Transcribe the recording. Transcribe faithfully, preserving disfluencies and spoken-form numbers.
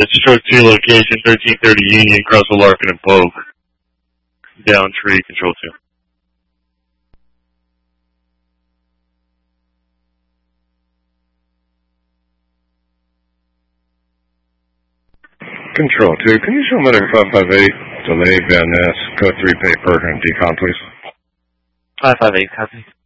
stroke two location, thirteen thirty Union, Crossville, Larkin, and Pogue. Down tree, control two. Control two, can you show me the five five eight, delay, Van Ness, code three paper, and decon, please? five five eight, copy.